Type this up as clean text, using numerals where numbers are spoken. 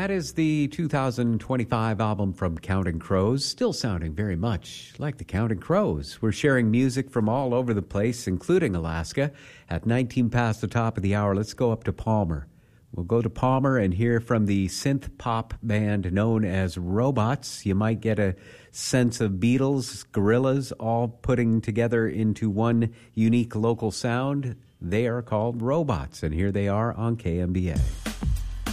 That is the 2025 album from Counting Crows, still sounding very much like the Counting Crows. We're sharing music from all over the place, including Alaska. At 19 past the top of the hour, let's go up to Palmer. We'll go to Palmer and hear from the synth pop band known as Robots. You might get a sense of Beatles, Gorillaz, all putting together into one unique local sound. They are called Robots, and here they are on KMBA.